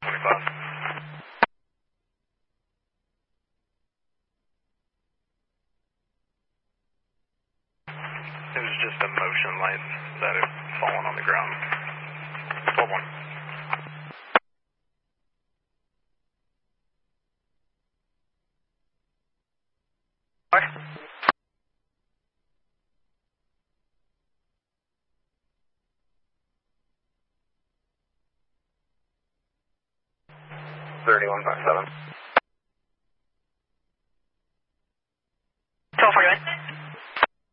25. It was just a motion light that had fallen on the ground. 12-1. Bye. $31.7.